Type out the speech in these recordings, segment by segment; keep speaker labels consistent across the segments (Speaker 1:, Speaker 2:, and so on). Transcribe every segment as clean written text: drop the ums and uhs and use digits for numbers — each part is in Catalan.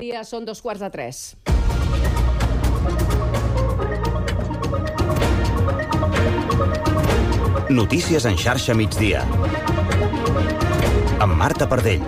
Speaker 1: dia, són 2:45.
Speaker 2: Notícies en xarxa migdia. Amb Marta Pardell.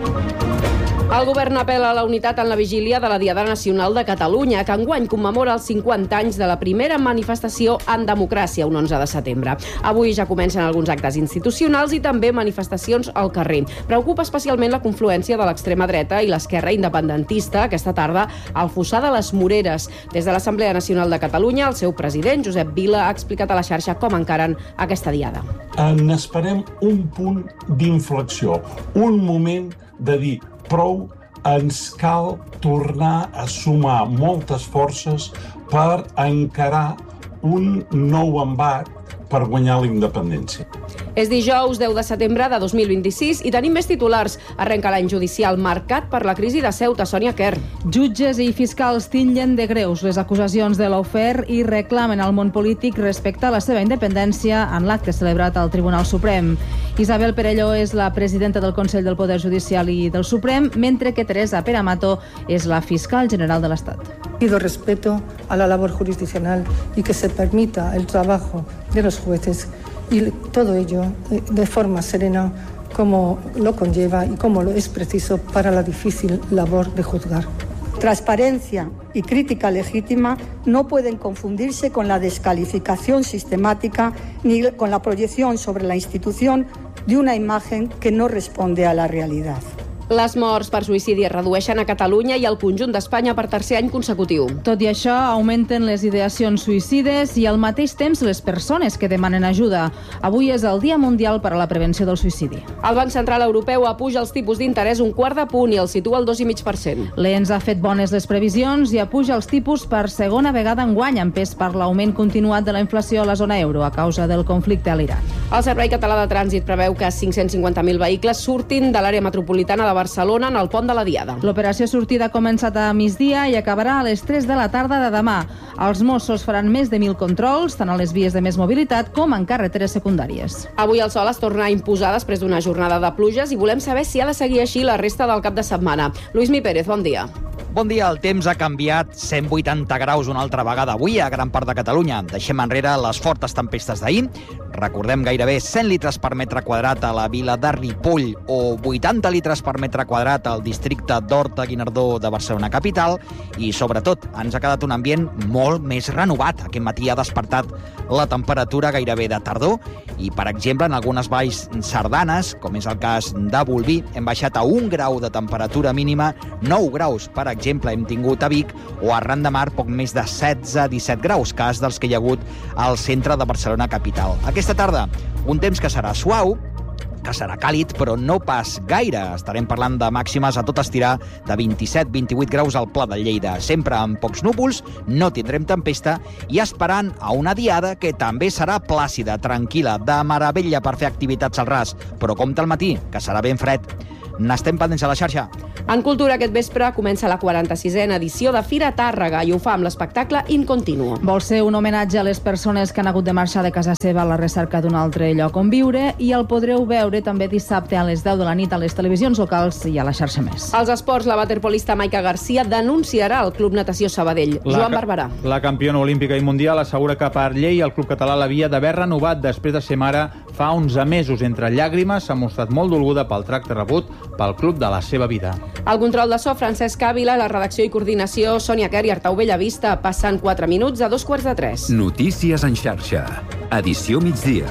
Speaker 1: El govern apel·la a la unitat en la vigília de la Diada Nacional de Catalunya, que enguany commemora els 50 anys de la primera manifestació en democràcia, un 11 de setembre. Avui ja comencen alguns actes institucionals i també manifestacions al carrer. Preocupa especialment la confluència de l'extrema dreta i l'esquerra independentista aquesta tarda al Fossar de les Moreres. Des de l'Assemblea Nacional de Catalunya, el seu president, Josep Vila, ha explicat a la xarxa com encaren aquesta diada.
Speaker 3: N'esperem un punt d'inflexió, un moment de dir prou, ens cal tornar a sumar moltes forces per encarar un nou embat per guanyar la independència.
Speaker 1: És dijous 10 de setembre de 2026 i tenim més titulars. Arrenca l'any judicial marcat per la crisi de Ceuta. Sònia Quer.
Speaker 4: Jutges i fiscals titllen de greus les acusacions de l'Aufer i reclamen al món polític respectar la seva independència en l'acte celebrat al Tribunal Suprem. Isabel Perelló és la presidenta del Consell del Poder Judicial i del Suprem, mentre que Teresa Peramato és la fiscal general de l'Estat.
Speaker 5: Pido respeto a la labor jurisdiccional y que se permita el trabajo de los jueces y todo ello de forma serena como lo conlleva y como lo es preciso para la difícil labor de juzgar.
Speaker 6: Transparencia y crítica legítima no pueden confundirse con la descalificación sistemática ni con la proyección sobre la institución de una imagen que no responde a la realidad.
Speaker 1: Les morts per suïcidi es redueixen a Catalunya i al conjunt d'Espanya per tercer any consecutiu.
Speaker 4: Tot i això, augmenten les ideacions suïcides i al mateix temps les persones que demanen ajuda. Avui és el Dia Mundial per a la Prevenció del Suïcidi.
Speaker 1: El Banc Central Europeu apuja els tipus d'interès un quart de punt i el situa al 2,5%.
Speaker 4: L'ENS ha fet bones les previsions i apuja els tipus per segona vegada enguany, empès per l'augment continuat de la inflació a la zona euro a causa del conflicte a l'Iran.
Speaker 1: El Servei Català de Trànsit preveu que 550.000 vehicles surtin de l'àrea metropolitana de Barcelona en el pont de la Diada.
Speaker 4: L'operació sortida ha començat a migdia i acabarà a les 3 de la tarda de demà. Els Mossos faran més de 1.000 controls, tant a les vies de més mobilitat com en carreteres secundàries.
Speaker 1: Avui el sol es torna a imposar després d'una jornada de pluges i volem saber si ha de seguir així la resta del cap de setmana. Luismi Pérez, bon dia.
Speaker 7: Bon dia, el temps ha canviat 180 graus una altra vegada avui a gran part de Catalunya. Deixem enrere les fortes tempestes d'ahir. Recordem gairebé 100 litres per metre quadrat a la vila de Ripoll o 80 litres per metre quadrat al districte d'Horta-Guinardó de Barcelona capital i, sobretot, ens ha quedat un ambient molt més renovat. Aquest matí ha despertat la temperatura gairebé de tardor i, per exemple, en algunes valls sardanes, com és el cas de Bolvir, hem baixat a 1 grau de temperatura mínima, 9 graus, per exemple, hem tingut a Vic, o a Ran de Mar poc més de 16-17 graus, cas dels que hi ha hagut al centre de Barcelona capital. Aquesta tarda, un temps que serà suau, que serà càlid, però no pas gaire. Estarem parlant de màximes a tot estirar de 27-28 graus al Pla de Lleida. Sempre amb pocs núvols, no tindrem tempesta i esperant a una diada que també serà plàcida, tranquil·la, de meravella per fer activitats al ras. Però compte al matí, que serà ben fred. N'estem pendents a la xarxa.
Speaker 1: En cultura, aquest vespre comença la 46a edició de Fira Tàrrega i ho fa amb l'espectacle In Continuo.
Speaker 4: Vol ser un homenatge a les persones que han hagut de marxar de casa seva a la recerca d'un altre lloc on viure i el podreu veure també dissabte a les 10 de la nit a les televisions locals i a la xarxa Més.
Speaker 1: Als esports, la waterpolista Maica Garcia denunciarà el Club Natació Sabadell. Joan Barberà.
Speaker 8: La campiona olímpica i mundial assegura que per llei el club català l'havia d'haver renovat després de ser mare fa 11 mesos. Entre llàgrimes s'ha mostrat molt dolguda pel tracte rebut pel club de la seva vida.
Speaker 1: El control de so, Francesc Ávila, la redacció i coordinació, Sònia Quer i Artau Bellavista. Passen 4 minuts a 2:45.
Speaker 2: Notícies en xarxa. Edició migdia.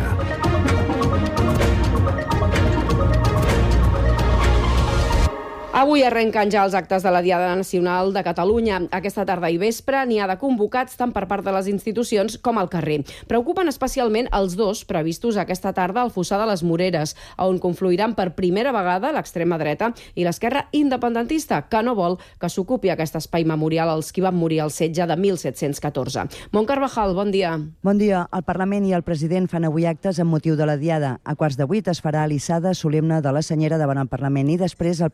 Speaker 1: Avui arrenquen ja els actes de la Diada Nacional de Catalunya. Aquesta tarda i vespre n'hi ha de convocats tant per part de les institucions com al carrer. Preocupen especialment els dos previstos aquesta tarda al Fossar de les Moreres, on confluiran per primera vegada l'extrema dreta i l'esquerra independentista, que no vol que s'ocupi aquest espai memorial als qui van morir al setge de 1714. Mont Carvajal, bon dia.
Speaker 9: Bon dia. El Parlament i el president fan avui actes amb motiu de la Diada. A 7:15 es farà l'issada solemne de la senyera davant el Parlament i després el president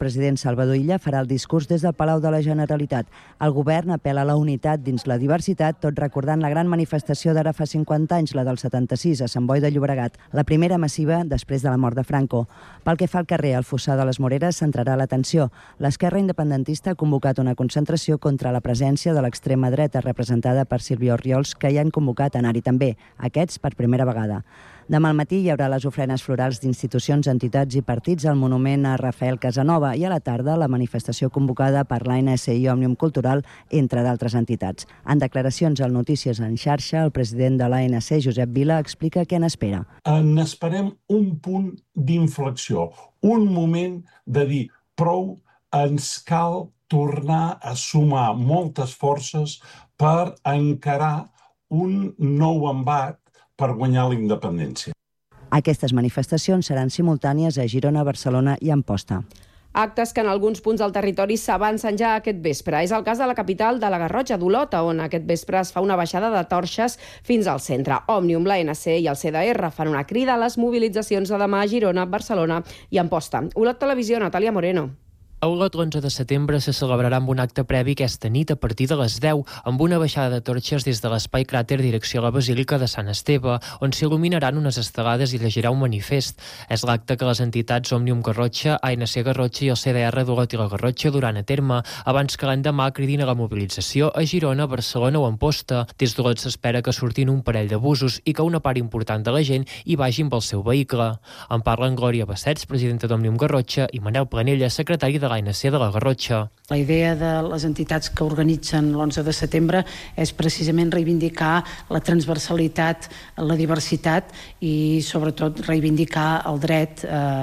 Speaker 9: Salvador Illa farà el discurs des del Palau de la Generalitat. El govern apel·la a la unitat dins la diversitat, tot recordant la gran manifestació d'ara fa 50 anys, la del 76, a Sant Boi de Llobregat, la primera massiva després de la mort de Franco. Pel que fa al carrer, el Fossar de les Moreres centrarà l'atenció. L'esquerra independentista ha convocat una concentració contra la presència de l'extrema dreta, representada per Sílvia Orriols, que hi han convocat a anar-hi també, aquests per primera vegada. Demà al matí hi haurà les ofrenes florals d'institucions, entitats i partits al monument a Rafael Casanova i a la tarda la manifestació convocada per l'ANC i Òmnium Cultural, entre d'altres entitats. En declaracions al Notícies en xarxa, el president de l'ANC, Josep Vila, explica què n'espera.
Speaker 3: N'esperem un punt d'inflexió, un moment de dir prou, ens cal tornar a sumar moltes forces per encarar un nou embat per guanyar la independència.
Speaker 9: Aquestes manifestacions seran simultànies a Girona, Barcelona i Amposta.
Speaker 1: Actes que en alguns punts del territori s'avancen ja aquest vespre. És el cas de la capital de la Garrotxa, d'Olota, on aquest vespre es fa una baixada de torxes fins al centre. Òmnium, l'ANC i el CDR fan una crida a les mobilitzacions de demà a Girona, Barcelona i Amposta. Olot Televisió, Natàlia Moreno.
Speaker 10: A Olot, l'11 de setembre se celebrarà amb un acte previ aquesta nit a partir de les 10, amb una baixada de torxes des de l'espai cràter direcció a la Basílica de Sant Esteve, on s'il·luminaran unes estelades i llegirà un manifest. És l'acte que les entitats Òmnium Garrotxa, ANC Garrotxa i el CDR d'Olot i la Garrotxa duran a terme, abans que l'endemà cridin a la mobilització a Girona, Barcelona o Amposta. Des d'Olot s'espera que surtin un parell de busos i que una part important de la gent hi vagi amb el seu vehicle. En parlen Glòria Bassets, presidenta d'Òmnium Garrotxa, i Manel Planella, secretari de l'ANC de la Garrotxa.
Speaker 11: La idea de les entitats que organitzen l'11 de setembre és precisament reivindicar la transversalitat, la diversitat i sobretot reivindicar el dret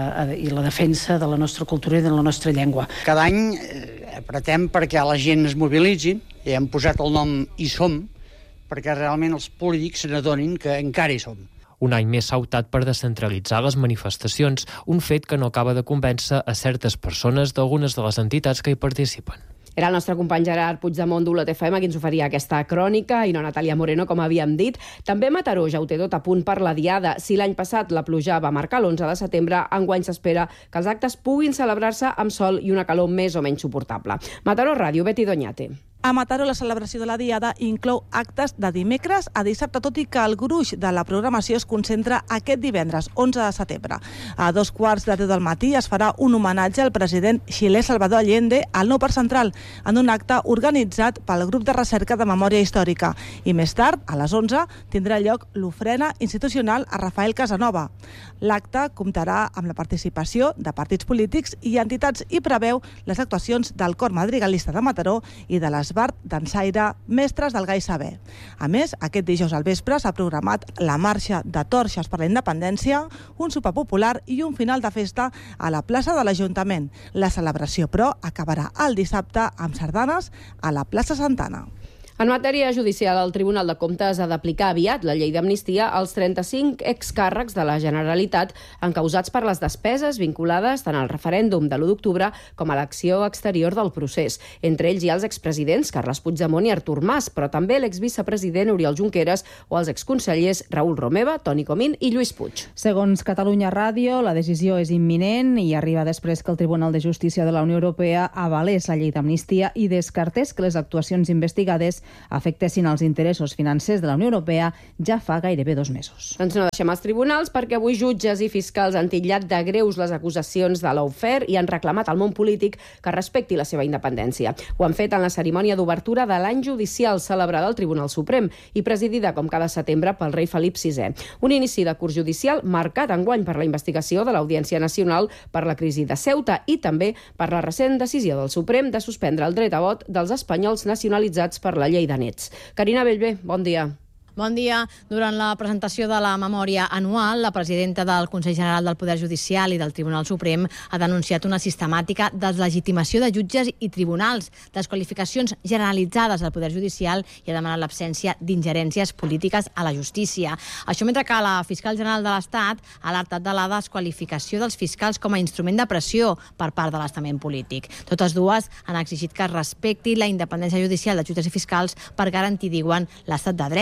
Speaker 11: i la defensa de la nostra cultura i de la nostra llengua.
Speaker 12: Cada any apretem perquè la gent es mobilitzi i hem posat el nom Hi som perquè realment els polítics se n'adonin que encara hi som.
Speaker 10: Un any més s'ha optat per descentralitzar les manifestacions, un fet que no acaba de convèncer a certes persones d'algunes de les entitats que hi participen.
Speaker 1: Era el nostre company Gerard Puigdemont d'Olot FM qui ens oferia aquesta crònica, i no Natàlia Moreno, com havíem dit. També Mataró ja ho té tot a punt per la Diada. Si l'any passat la pluja va marcar l'11 de setembre, enguany s'espera que els actes puguin celebrar-se amb sol i una calor més o menys suportable. Mataró Ràdio, Betty Doñate.
Speaker 13: A Mataró, la celebració de la Diada inclou actes de dimecres a dissabte, tot i que el gruix de la programació es concentra aquest divendres, 11 de setembre. A 2:15 del matí es farà un homenatge al president xilè Salvador Allende al Nou Parc Central, en un acte organitzat pel Grup de Recerca de Memòria Històrica. I més tard, a les 11, tindrà lloc l'ofrena institucional a Rafael Casanova. L'acte comptarà amb la participació de partits polítics i entitats i preveu les actuacions del Cor Madrigalista de Mataró i de l'Esbart Dansaire, mestres del Gai Saber. A més, aquest dijous al vespre s'ha programat la marxa de torxes per la independència, un sopar popular i un final de festa a la plaça de l'Ajuntament. La celebració, però, acabarà el dissabte amb sardanes a la plaça Santana.
Speaker 1: En matèria judicial, el Tribunal de Comptes ha d'aplicar aviat la llei d'amnistia als 35 excàrrecs de la Generalitat encausats per les despeses vinculades tant al referèndum de l'1 d'octubre com a l'acció exterior del procés. Entre ells hi ha els expresidents Carles Puigdemont i Artur Mas, però també l'exvicepresident Oriol Junqueras o els exconsellers Raül Romeva, Toni Comín i Lluís Puig.
Speaker 4: Segons Catalunya Ràdio, la decisió és imminent i arriba després que el Tribunal de Justícia de la Unió Europea avalés la llei d'amnistia i descartés que les actuacions investigades afectessin els interessos financers de la Unió Europea ja fa gairebé 2 mesos.
Speaker 1: Doncs no deixem els tribunals perquè avui jutges i fiscals han titllat de greus les acusacions de l'Aufer i han reclamat al món polític que respecti la seva independència. Ho han fet en la cerimònia d'obertura de l'any judicial celebrada al Tribunal Suprem i presidida com cada setembre pel rei Felip VI. Un inici de curs judicial marcat enguany per la investigació de l'Audiència Nacional per la crisi de Ceuta i també per la recent decisió del Suprem de suspendre el dret a vot dels espanyols nacionalitzats per la llei de nets. Carina Bellver, bon dia.
Speaker 14: Bon dia. Durant la presentació de la memòria anual, la presidenta del Consell General del Poder Judicial i del Tribunal Suprem ha denunciat una sistemàtica deslegitimació de jutges i tribunals, desqualificacions generalitzades al Poder Judicial i ha demanat l'absència d'ingerències polítiques a la justícia. Això mentre que la fiscal general de l'Estat ha alertat de la desqualificació dels fiscals com a instrument de pressió per part de l'estament polític. Totes dues han exigit que es respecti la independència judicial de jutges i fiscals per garantir, diuen, l'estat de dret.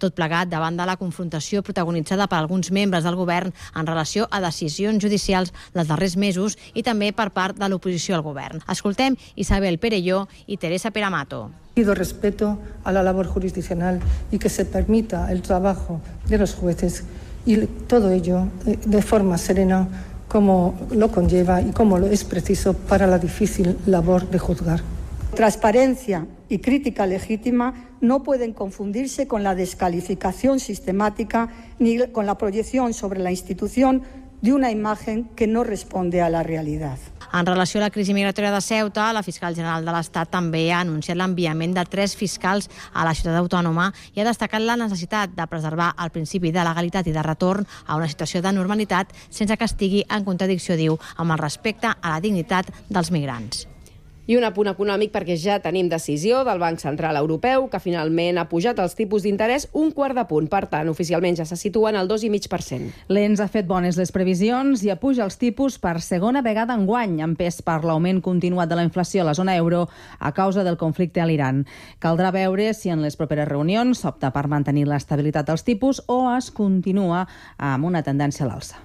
Speaker 14: Tot plegat davant de la confrontació protagonitzada per alguns membres del govern en relació a decisions judicials dels darrers mesos i també per part de l'oposició al govern. Escoltem Isabel Perelló i Teresa Peramato.
Speaker 5: Pido respeto a la labor jurisdiccional y que se permita el trabajo de los jueces y todo ello de forma serena como lo conlleva y como lo es preciso para la difícil labor de juzgar.
Speaker 6: Transparencia y crítica legítima no pueden confundirse con la descalificación sistemática ni con la proyección sobre la institución de una imagen que no responde a la realidad.
Speaker 14: En relació a la crisi migratòria de Ceuta, la fiscal general de l'Estat també ha anunciat l'enviament de 3 fiscals a la ciutat autònoma i ha destacat la necessitat de preservar el principi de legalitat i de retorn a una situació de normalitat sense que estigui en contradicció, diu, amb el respecte a la dignitat dels migrants.
Speaker 1: I un apunt econòmic perquè ja tenim decisió del Banc Central Europeu que finalment ha pujat els tipus d'interès un quart de punt. Per tant, oficialment ja se situen al 2,5%.
Speaker 4: L'ENS ha fet bones les previsions i apuja els tipus per segona vegada enguany, empès per l'augment continuat de la inflació a la zona euro a causa del conflicte a l'Iran. Caldrà veure si en les properes reunions s'opta per mantenir l'estabilitat dels tipus o es continua amb una tendència a l'alça.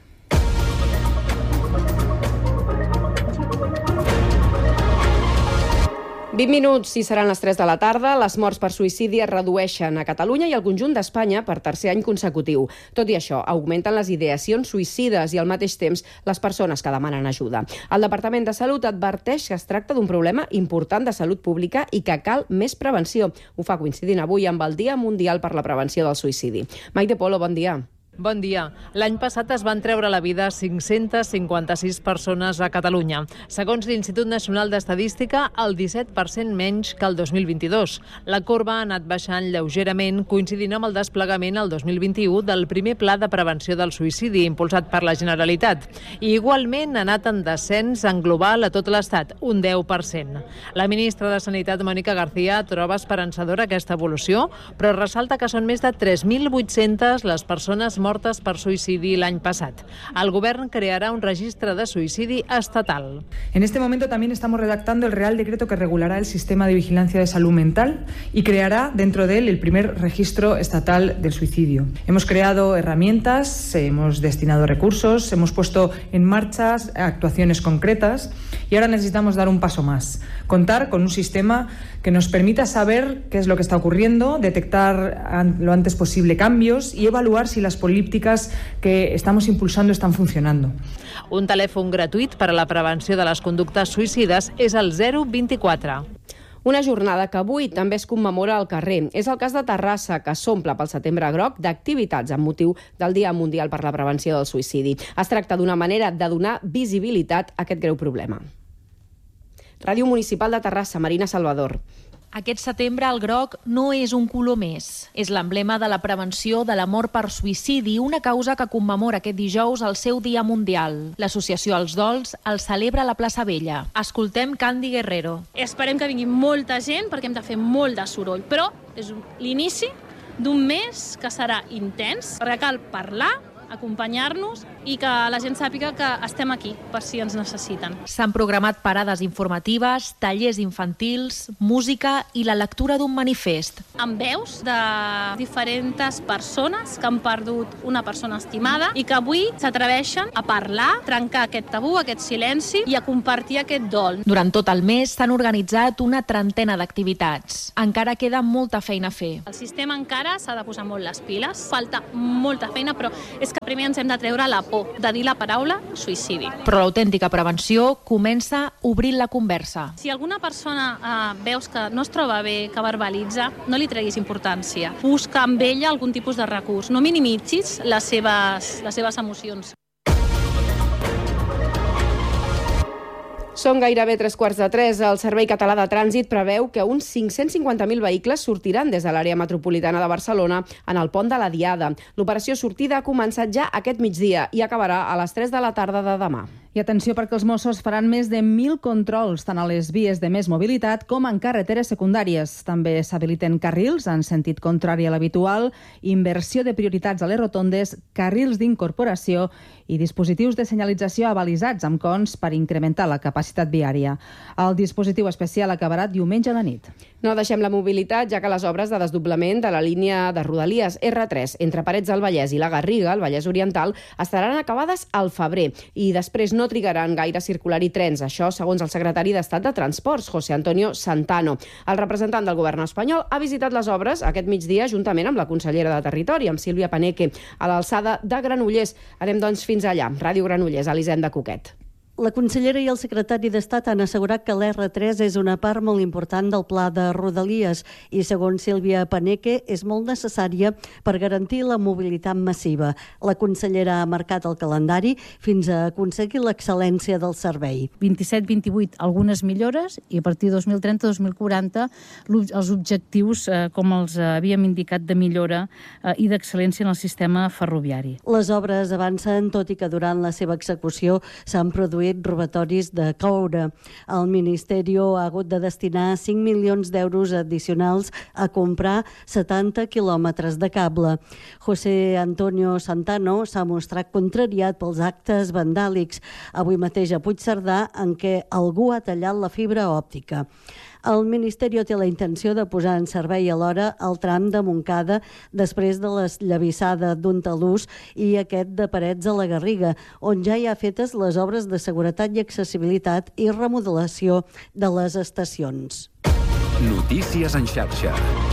Speaker 4: «20 minuts i seran les 3 de la tarda. Les morts per suïcidi es redueixen a Catalunya i al conjunt d'Espanya per tercer any consecutiu. Tot i això, augmenten les ideacions suïcides i al mateix temps les persones que demanen ajuda. El Departament de Salut adverteix que es tracta d'un problema important de salut pública i que cal més prevenció. Ho fa coincidint avui amb el Dia Mundial per la Prevenció del Suïcidi. Maite Polo, bon dia.
Speaker 15: Bon dia. L'any passat es van treure la vida 556 persones a Catalunya. Segons l'Institut Nacional d'Estadística, el 17% menys que el 2022. La corba ha anat baixant lleugerament, coincidint amb el desplegament el 2021 del primer Pla de Prevenció del Suïcidi, impulsat per la Generalitat. I igualment ha anat en descens en global a tot l'Estat, un 10%. La ministra de Sanitat, Mònica García, troba esperançadora aquesta evolució, però ressalta que són més de 3.800 les persones mortes per suïcidi l'any passat. El govern creará un registro de suïcidi estatal.
Speaker 16: En este momento también estamos redactando el Real Decreto que regulará el sistema de vigilancia de salud mental y creará dentro de él el primer registro estatal del suicidio. Hemos creado herramientas, hemos destinado recursos, hemos puesto en marcha actuaciones concretas y ahora necesitamos dar un paso más. Contar con un sistema que nos permita saber qué es lo que está ocurriendo, detectar lo antes posible cambios y evaluar si las políticas que estamos impulsando están funcionando.
Speaker 15: Un telèfon gratuït per a la prevenció de les conductes suïcides és el 024.
Speaker 1: Una jornada que avui també es commemora al carrer. És el cas de Terrassa, que s'omple pel setembre groc d'activitats amb motiu del Dia Mundial per la Prevenció del Suïcidi. Es tracta d'una manera de donar visibilitat a aquest greu problema. Ràdio Municipal de Terrassa, Marina Salvador.
Speaker 17: Aquest setembre el groc no és un color més. És l'emblema de la prevenció de la mort per suïcidi, una causa que commemora aquest dijous el seu Dia Mundial. L'associació Els Dols el celebra a la plaça Vella. Escoltem Candy Guerrero.
Speaker 18: Esperem que vingui molta gent perquè hem de fer molt de soroll, però és l'inici d'un mes que serà intens, perquè cal parlar, acompanyar-nos i que la gent sàpiga que estem aquí per si ens necessiten.
Speaker 17: S'han programat parades informatives, tallers infantils, música i la lectura d'un manifest.
Speaker 18: Amb veus de diferents persones que han perdut una persona estimada i que avui s'atreveixen a parlar, trencar aquest tabú, aquest silenci i a compartir aquest dol.
Speaker 17: Durant tot el mes s'han organitzat una trentena d'activitats. Encara queda molta feina a fer.
Speaker 18: El sistema encara s'ha de posar molt les piles, falta molta feina, però és que primer ens hem de treure la por de dir la paraula suïcidi.
Speaker 17: Però l'autèntica prevenció comença obrint la conversa.
Speaker 18: Si alguna persona veus que no es troba bé, que verbalitza, no li treguis importància. Busca amb ella algun tipus de recurs. No minimitzis les seves emocions.
Speaker 1: Són gairebé 3:15. El Servei Català de Trànsit preveu que uns 550.000 vehicles sortiran des de l'àrea metropolitana de Barcelona en el pont de la Diada. L'operació sortida ha començat ja aquest migdia i acabarà a les 3 de la tarda de demà.
Speaker 4: I atenció perquè els Mossos faran més de 1.000 controls tant a les vies de més mobilitat com en carreteres secundàries. També s'habiliten carrils en sentit contrari a l'habitual, inversió de prioritats a les rotondes, carrils d'incorporació i dispositius de senyalització avalisats amb cons per incrementar la capacitat capacitat viària. El dispositiu especial acabarà diumenge a la nit.
Speaker 1: No deixem la mobilitat, ja que les obres de desdoblament de la línia de Rodalies R3 entre Parets del Vallès i la Garriga, al Vallès Oriental, estaran acabades al febrer i després no trigaran gaire a circular-hi trens. Això segons el secretari d'Estat de Transports, José Antonio Santano. El representant del govern espanyol ha visitat les obres aquest migdia juntament amb la consellera de Territori, amb Sílvia Paneque, a l'alçada de Granollers. Anem doncs fins allà. Ràdio Granollers, Elisenda Coquet.
Speaker 19: La consellera i el secretari d'Estat han assegurat que l'R3 és una part molt important del pla de Rodalies i, segons Sílvia Paneque, és molt necessària per garantir la mobilitat massiva. La consellera ha marcat el calendari fins a aconseguir l'excel·lència del servei.
Speaker 20: 27-28, algunes millores, i a partir de 2030-2040 els objectius, com els havíem indicat, de millora i d'excel·lència en el sistema ferroviari.
Speaker 19: Les obres avancen, tot i que durant la seva execució s'han produït robatoris de coure. El Ministeri ha hagut de destinar 5 milions d'euros addicionals a comprar 70 quilòmetres de cable. José Antonio Santano s'ha mostrat contrariat pels actes vandàlics, avui mateix a Puigcerdà, en què algú ha tallat la fibra òptica. El Ministeri té la intenció de posar en servei alhora el tram de Montcada després de l'esllavissada d'un talús i aquest de Parets a la Garriga, on ja hi ha fetes les obres de seguretat i accessibilitat i remodelació de les estacions.
Speaker 2: Notícies en xarxa.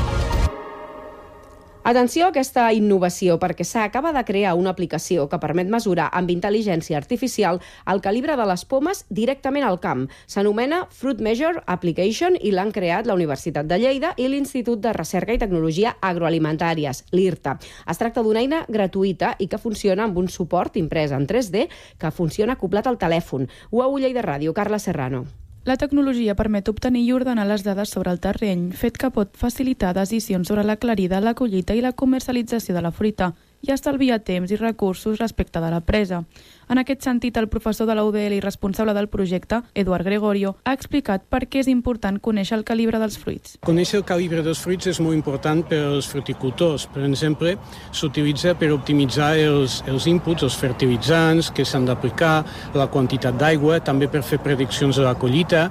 Speaker 1: Atenció a aquesta innovació, perquè s'acaba de crear una aplicació que permet mesurar amb intel·ligència artificial el calibre de les pomes directament al camp. S'anomena Fruit Measure Application i l'han creat la Universitat de Lleida i l'Institut de Recerca i Tecnologia Agroalimentàries, l'IRTA. Es tracta d'una eina gratuïta i que funciona amb un suport imprès en 3D que funciona acoblat al telèfon. UAU Lleida Ràdio, Carla Serrano.
Speaker 21: La tecnologia permet obtenir i ordenar les dades sobre el terreny, fet que pot facilitar decisions sobre l'aclarida, la collita i la comercialització de la fruita i estalviar temps i recursos respecte de la presa. En aquest sentit, el professor de la UDL i responsable del projecte, Eduard Gregorio, ha explicat per què és important conèixer el calibre dels fruits.
Speaker 22: Conèixer el calibre dels fruits és molt important per als fruticultors. Per exemple, s'utilitza per optimitzar els inputs, els fertilitzants que s'han d'aplicar, la quantitat d'aigua, també per fer prediccions de la collita,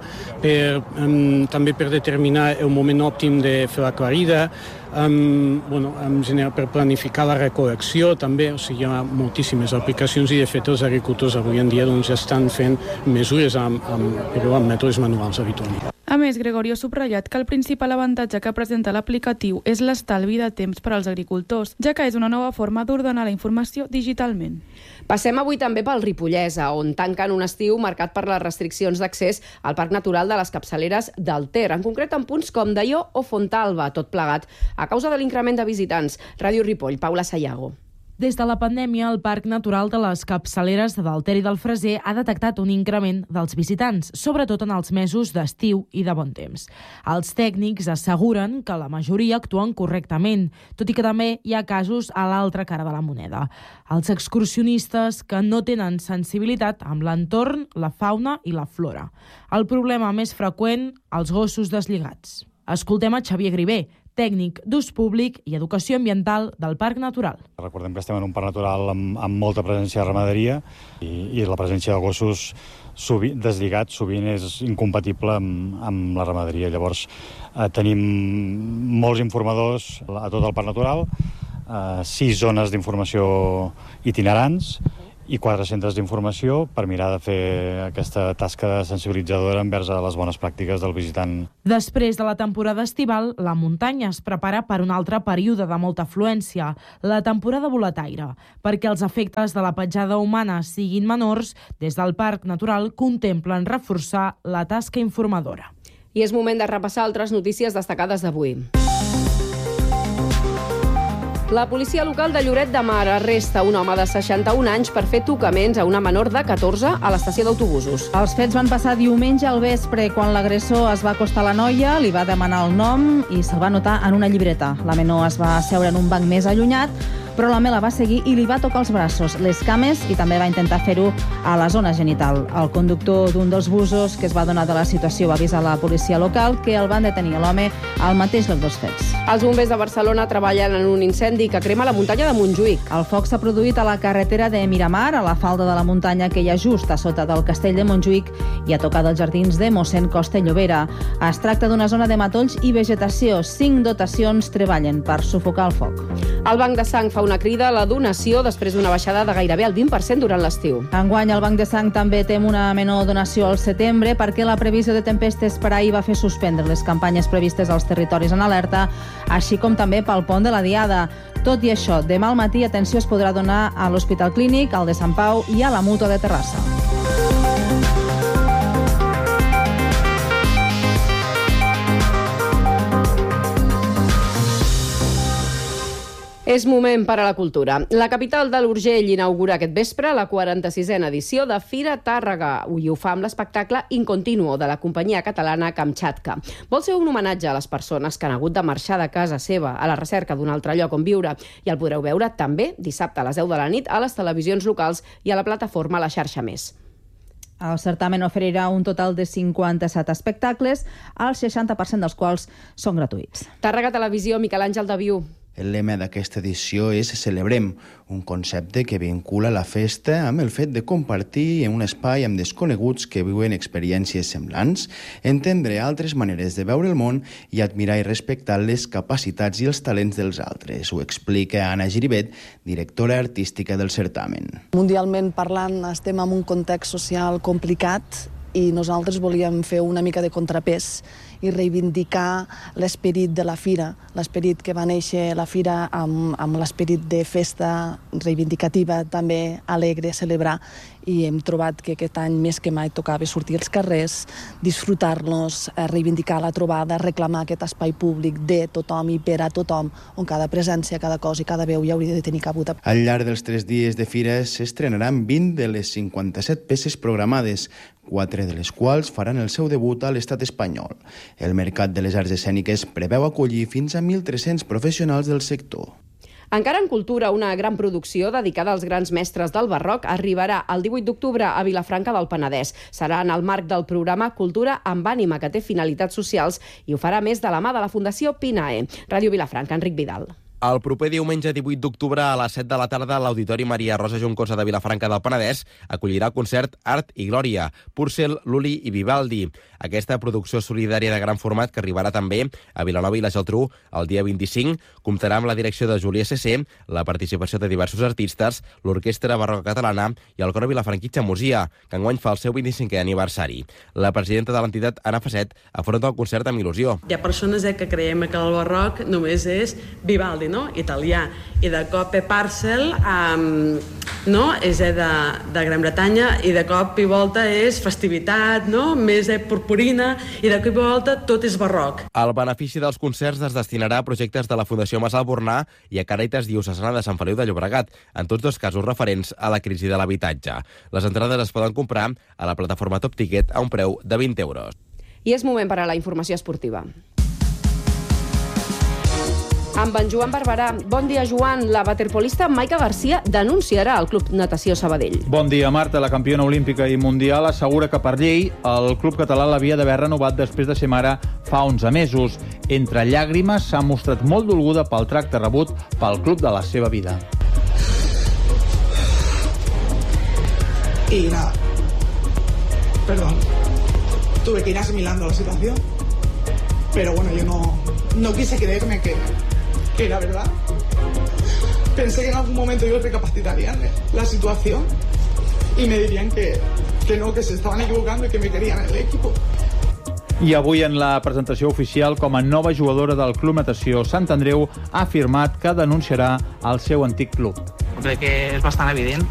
Speaker 22: també per determinar el moment òptim de fer la clarida, en general per planificar la recol·lecció també, o sigui, hi ha moltíssimes aplicacions i de fet els agricultors avui en dia ja estan fent mesures amb mètodes manuals habitualment.
Speaker 21: A més, Gregorio ha subratllat que el principal avantatge que presenta l'aplicatiu és l'estalvi de temps per als agricultors, ja que és una nova forma d'ordenar la informació digitalment.
Speaker 1: Passem avui també pel Ripollès, on tanquen un estiu marcat per les restriccions d'accés al Parc Natural de les Capçaleres del Ter, en concret en punts com Daió o Fontalba, tot plegat a causa de l'increment de visitants. Ràdio Ripoll, Paula Sayago.
Speaker 23: Des de la pandèmia, el Parc Natural de les Capçaleres del Ter i del Freser ha detectat un increment dels visitants, sobretot en els mesos d'estiu i de bon temps. Els tècnics asseguren que la majoria actuen correctament, tot i que també hi ha casos a l'altra cara de la moneda. Els excursionistes que no tenen sensibilitat amb l'entorn, la fauna i la flora. El problema més freqüent, els gossos deslligats. Escoltem a Xavier Grivé, tècnic d'ús públic i educació ambiental del Parc Natural.
Speaker 24: Recordem que estem en un parc natural amb molta presència de ramaderia i la presència de gossos deslligats sovint és incompatible amb la ramaderia. Llavors tenim molts informadors a tot el Parc Natural, 6 zones d'informació itinerants i 4 centres d'informació per mirar de fer aquesta tasca sensibilitzadora envers a les bones pràctiques del visitant.
Speaker 23: Després de la temporada estival, la muntanya es prepara per un altre període de molta afluència, la temporada boletaire. Perquè els efectes de la petjada humana siguin menors, des del Parc Natural contemplen reforçar la tasca informadora.
Speaker 1: I és moment de repassar altres notícies destacades d'avui. La policia local de Lloret de Mar arresta un home de 61 anys per fer tocaments a una menor de 14 a l'estació d'autobusos.
Speaker 4: Els fets van passar diumenge al vespre, quan l'agressor es va acostar a la noia, li va demanar el nom i se'l va anotar en una llibreta. La menor es va asseure en un banc més allunyat, però l'home la va seguir i li va tocar els braços, les cames i també va intentar fer-ho a la zona genital. El conductor d'un dels busos que es va donar de la situació va avisar la policia local, que el van detenir l'home al mateix lloc dels fets.
Speaker 1: Els bombers de Barcelona treballen en un incendi que crema la muntanya de Montjuïc.
Speaker 4: El foc s'ha produït a la carretera de Miramar, a la falda de la muntanya que hi ha just a sota del castell de Montjuïc i a tocar dels jardins de mossèn Costa i Llobera. Es tracta d'una zona de matolls i vegetació. 5 dotacions treballen per sufocar el foc.
Speaker 1: El Banc de Sang fa una crida a la donació després d'una baixada de gairebé el 20% durant l'estiu.
Speaker 4: Enguany el Banc de Sang també tem una menor donació al setembre perquè la previsió de tempestes per ahir va fer suspendre les campanyes previstes als territoris en alerta, així com també pel pont de la Diada. Tot i això, demà al matí, atenció, es podrà donar a l'Hospital Clínic, al de Sant Pau i a la Mútua de Terrassa.
Speaker 1: És moment per a la cultura. La capital de l'Urgell inaugura aquest vespre la 46a edició de Fira Tàrrega i ho fa amb l'espectacle Incontinuo de la companyia catalana Kamchatka. Vol ser un homenatge a les persones que han hagut de marxar de casa seva a la recerca d'un altre lloc on viure i el podreu veure també dissabte a les 10 de la nit a les televisions locals i a la plataforma La Xarxa Més.
Speaker 4: El certamen oferirà un total de 57 espectacles, el 60% dels quals són gratuïts.
Speaker 1: Tàrrega Televisió, Miquel Àngel Daviu.
Speaker 3: El lema d'aquesta edició és Celebrem, un concepte que vincula la festa amb el fet de compartir en un espai amb desconeguts que viuen experiències semblants, entendre altres maneres de veure el món i admirar i respectar les capacitats i els talents dels altres. Ho explica Anna Giribet, directora artística del certamen.
Speaker 7: Mundialment parlant, estem en un context social complicat i nosaltres volíem fer una mica de contrapès i reivindicar l'esperit de la fira, l'esperit que va néixer la fira amb l'esperit de festa reivindicativa, també alegre, celebrar, i hem trobat que aquest any més que mai tocava sortir als carrers, disfrutar-nos, reivindicar la trobada, reclamar aquest espai públic de tothom i per a tothom, on cada presència, cada cos i cada veu hi hauria de tenir cabuda.
Speaker 3: Al llarg dels 3 dies de fira s'estrenaran 20 de les 57 peces programades, 4 de les quals faran el seu debut a l'estat espanyol. El Mercat de les Arts Escèniques preveu acollir fins a 1.300 professionals del sector.
Speaker 1: Encara en cultura, una gran producció dedicada als grans mestres del barroc arribarà el 18 d'octubre a Vilafranca del Penedès. Serà en el marc del programa Cultura amb ànima, que té finalitats socials, i ho farà més de la mà de la Fundació Pinae. Ràdio Vilafranca, Enric Vidal.
Speaker 8: El proper diumenge 18 d'octubre a les 7 de la tarda l'Auditori Maria Rosa Juncosa de Vilafranca del Penedès acollirà el concert Art i Glòria, Purcell, Lully i Vivaldi. Aquesta producció solidària de gran format que arribarà també a Vilanova i la Geltrú el dia 25 comptarà amb la direcció de Júlia C.C., la participació de diversos artistes, l'Orquestra Barroca Catalana i el Cor Vilafranquitxa Músia, que enguany fa el seu 25è aniversari. La presidenta de l'entitat, Anna Facet, afronta el concert amb il·lusió.
Speaker 9: Hi ha persones que creiem que el barroc només és Vivaldi, no? Italià, i de cop Purcell no? És de Gran Bretanya, i de cop i volta és festivitat, no? Més purpurina, i de cop i volta tot és barroc.
Speaker 8: El benefici dels concerts es destinarà a projectes de la Fundació Mas Albornà i a Càritas Diocesana de Sant Feliu de Llobregat, en tots dos casos referents a la crisi de l'habitatge. Les entrades es poden comprar a la plataforma Top Ticket a un preu de 20 euros.
Speaker 1: I és moment per a la informació esportiva. Amb en Joan Barberà. Bon dia, Joan. La waterpolista Maica Garcia denunciarà el Club Natació Sabadell.
Speaker 25: Bon dia, Marta. La campiona olímpica i mundial assegura que per llei el club català l'havia d'haver renovat després de ser mare fa 11 mesos. Entre llàgrimes s'ha mostrat molt dolguda pel tracte rebut pel club de la seva vida.
Speaker 26: Y nada, perdón, tuve que ir asimilando la situación, pero bueno, yo no quise creerme que era verdad. Pensé que en algún momento ellos recapacitarían la situación y me dirían que no, que se estaban equivocando y que me querían en el equipo.
Speaker 25: I avui en la presentació oficial com a nova jugadora del Club Natació Sant Andreu ha afirmat que denunciarà el seu antic club.
Speaker 27: Crec que és bastant evident